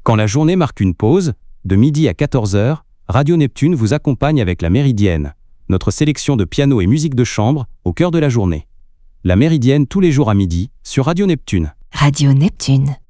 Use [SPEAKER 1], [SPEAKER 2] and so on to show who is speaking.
[SPEAKER 1] Quand la journée marque une pause, de midi à 14h, Radio Neptune vous accompagne avec la Méridienne, notre sélection de piano et musique de chambre au cœur de la journée. La Méridienne tous les jours à midi sur Radio Neptune.
[SPEAKER 2] Radio Neptune.